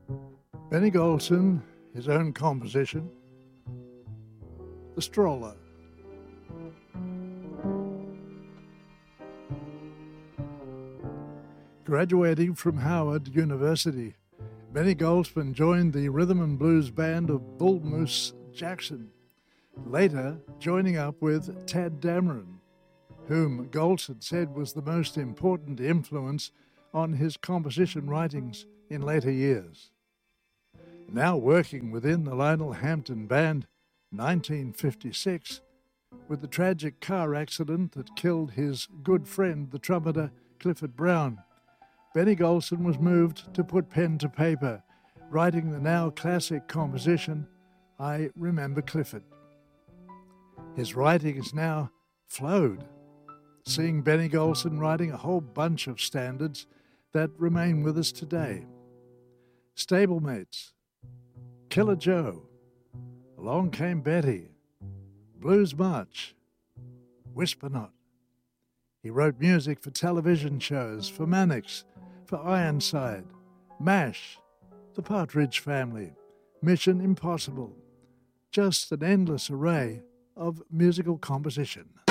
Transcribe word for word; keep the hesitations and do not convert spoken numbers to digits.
Benny Golson, his own composition, The Stroller. Graduating from Howard University, Benny Golson joined the rhythm and blues band of Bull Moose Jackson, later joining up with Tadd Dameron, whom Golson said was the most important influence on his composition writings in later years. Now working within the Lionel Hampton Band, nineteen fifty-six, with the tragic car accident that killed his good friend, the trumpeter Clifford Brown, Benny Golson was moved to put pen to paper, writing the now classic composition, I Remember Clifford. His writings now flowed, seeing Benny Golson writing a whole bunch of standards that remain with us today. Stablemates, Killer Joe, Along Came Betty, Blues March, Whisper Not. He wrote music for television shows, for Mannix, for Ironside, MASH, The Partridge Family, Mission Impossible. Just an endless array of musical composition.